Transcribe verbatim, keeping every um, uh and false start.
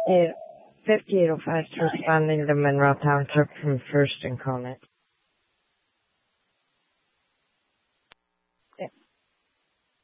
Eight, fifty-eight oh five, responding to Monroe Township from First and Conant.